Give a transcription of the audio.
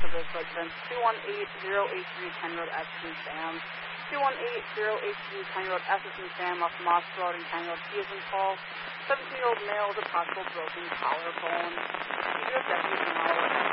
service, residence 218-083 County Road, S and Sam. 218-083 County Road, S and Sam, off Moss Road and County Road, P as in Paul. 17-year-old male with a possible broken collarbone. He was deputy now.